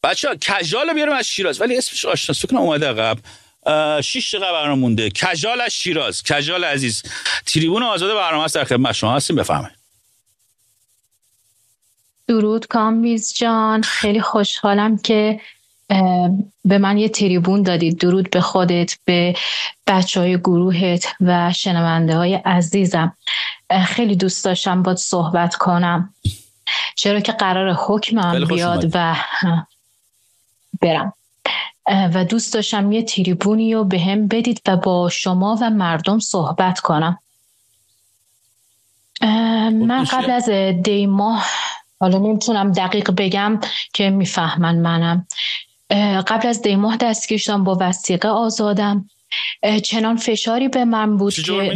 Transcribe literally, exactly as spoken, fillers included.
بچه‌ها کجال بیارم از شیراز، ولی اسمش آشناست، فکر کنم اومده عقب. شش دقیقه برنامه مونده. کجال از شیراز. کجال عزیز، تریبون آزاد برنامه است، در خدمت شما هستیم، بفرمایید. درود کامبیز جان، خیلی خوشحالم که به من یه تریبون دادید. درود به خودت، به بچهای گروهت و شنونده های عزیزم. خیلی دوست داشتم باید صحبت کنم، چرا که قرار حکمم بیاد و برم و دوست داشتم یه تریبونی رو به هم بدید و با شما و مردم صحبت کنم. من قبل از دی ماه، حالا نمیتونم دقیق بگم که میفهمن منم، قبل از دی ماه دستگیر شدم با وثیقه آزادم. چنان فشاری به من بود که